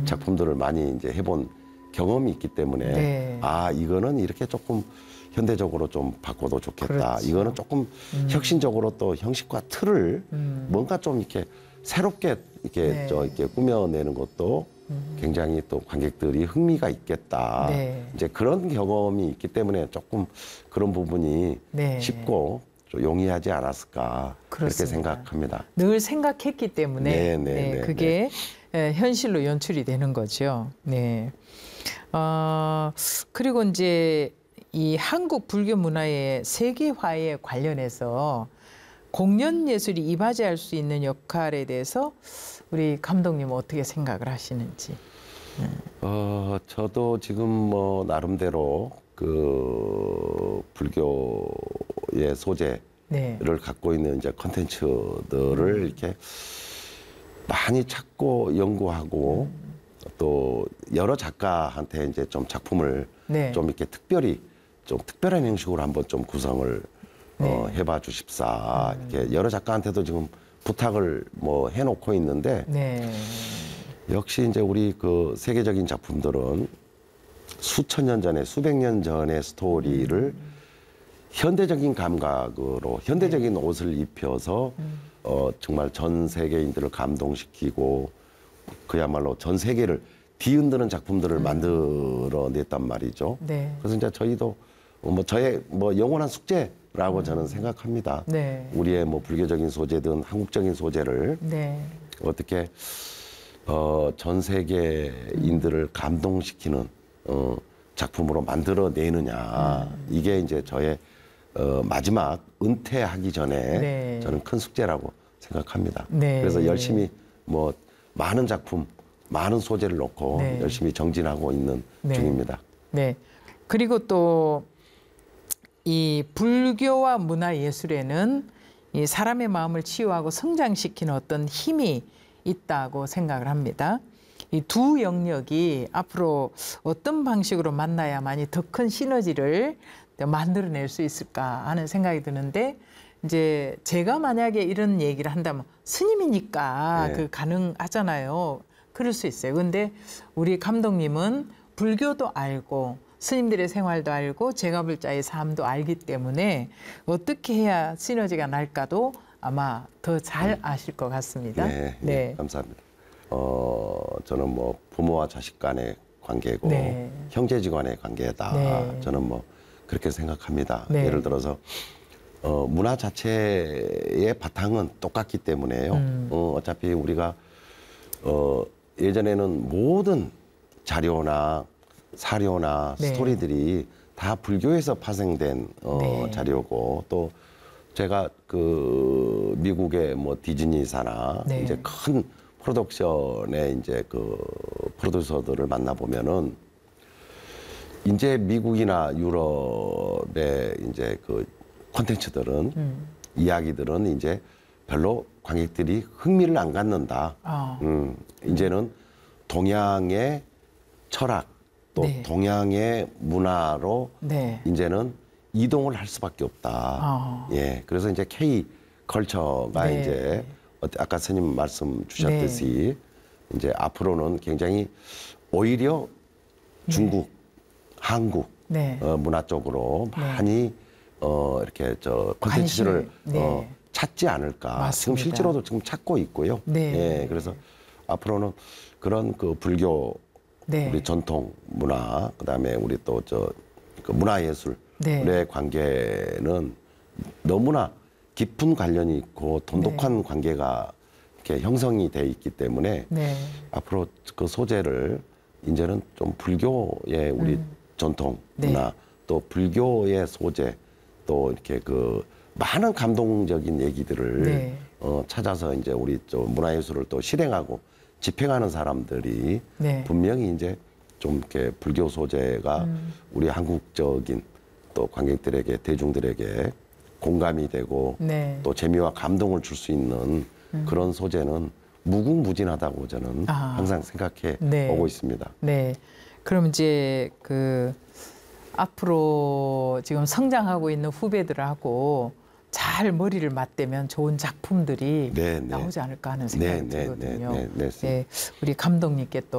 작품들을 많이 이제 해본 경험이 있기 때문에 네. 아 이거는 이렇게 조금 현대적으로 좀 바꿔도 좋겠다. 그렇죠. 이거는 조금 혁신적으로 또 형식과 틀을 뭔가 좀 이렇게 새롭게 이렇게 네. 이렇게 꾸며내는 것도 굉장히 또 관객들이 흥미가 있겠다. 네. 이제 그런 경험이 있기 때문에 조금 그런 부분이 네. 쉽고 좀 용이하지 않았을까 그렇게 그렇습니다. 생각합니다. 늘 생각했기 때문에 네, 그게 현실로 연출이 되는 거죠. 네. 그리고 이제 이 한국 불교 문화의 세계화에 관련해서 공연 예술이 이바지할 수 있는 역할에 대해서 우리 감독님 어떻게 생각을 하시는지. 저도 지금 뭐 나름대로 그 불교의 소재를 네. 갖고 있는 이제 컨텐츠들을 이렇게 많이 찾고 연구하고 또 여러 작가한테 이제 좀 작품을 네. 좀 이렇게 좀 특별한 형식으로 한번 좀 구성을 해봐 주십사. 이렇게 여러 작가한테도 지금 부탁을 뭐 해놓고 있는데 네. 역시 이제 우리 그 세계적인 작품들은 수천 년 전에 수백 년 전의 스토리를 현대적인 감각으로 현대적인 옷을 입혀서 정말 전 세계인들을 감동시키고 그야말로 전 세계를 뒤흔드는 작품들을 만들어냈단 말이죠. 네. 그래서 이제 저희도 뭐 저의 뭐 영원한 숙제라고 저는 생각합니다. 네. 우리의 뭐 불교적인 소재든 한국적인 소재를 네. 어떻게 전 세계인들을 감동시키는 작품으로 만들어내느냐. 이게 이제 저의 마지막 은퇴하기 전에 네. 저는 큰 숙제라고 생각합니다. 네. 그래서 열심히 뭐 많은 작품, 많은 소재를 놓고 네. 열심히 정진하고 있는 네. 중입니다. 네. 그리고 또 이 불교와 문화 예술에는 이 사람의 마음을 치유하고 성장시키는 어떤 힘이 있다고 생각을 합니다. 이 두 영역이 앞으로 어떤 방식으로 만나야만이 더 큰 시너지를 만들어낼 수 있을까 하는 생각이 드는데 이제 제가 만약에 이런 얘기를 한다면 스님이니까 네. 그 가능하잖아요. 그럴 수 있어요. 근데 우리 감독님은 불교도 알고 스님들의 생활도 알고 제가불자의 삶도 알기 때문에 어떻게 해야 시너지가 날까도 아마 더 잘 아실 것 같습니다. 네, 네. 감사합니다. 저는 뭐 부모와 자식 간의 관계고 네. 형제지간의 관계다. 네. 저는 뭐 그렇게 생각합니다. 네. 예를 들어서 문화 자체의 바탕은 똑같기 때문에요. 어차피 우리가 예전에는 모든 자료나 사료나 네. 스토리들이 다 불교에서 파생된 네. 자료고 또 제가 그 미국의 뭐 디즈니사나 네. 이제 큰 프로덕션의 이제 그 프로듀서들을 만나 보면은 이제 미국이나 유럽의 이제 그 콘텐츠들은 이야기들은 이제 별로 관객들이 흥미를 안 갖는다. 이제는 동양의 철학 또 네. 동양의 문화로 네. 이제는 이동을 할 수밖에 없다. 예, 그래서 이제 K 컬처가 네. 이제 아까 스님 말씀 주셨듯이 이제 앞으로는 굉장히 오히려 중국, 한국 네. 문화 쪽으로 네. 많이 이렇게 저 콘텐츠를 네. 찾지 않을까. 맞습니다. 지금 실제로도 지금 찾고 있고요. 네. 예, 그래서 앞으로는 그런 그 불교 네. 우리 전통 문화 그다음에 우리 또 그 문화예술의 네. 관계는 너무나 깊은 관련이 있고 돈독한 관계가 이렇게 형성이 돼 있기 때문에 네. 앞으로 그 소재를 이제는 좀 불교의 우리 전통 문화 네. 또 불교의 소재 또 이렇게 그 많은 감동적인 얘기들을 네. 찾아서 이제 우리 좀 문화예술을 또 실행하고 집행하는 사람들이 네. 분명히 이제 좀 이렇게 불교 소재가 우리 한국적인 또 관객들에게 대중들에게 공감이 되고 네. 또 재미와 감동을 줄 수 있는 그런 소재는 무궁무진하다고 저는 항상 생각해 네. 오고 있습니다. 네. 그럼 이제 그 앞으로 지금 성장하고 있는 후배들하고 잘 머리를 맞대면 좋은 작품들이 네, 네. 나오지 않을까 하는 생각이 네, 네, 들거든요. 네, 네, 네, 우리 감독님께 또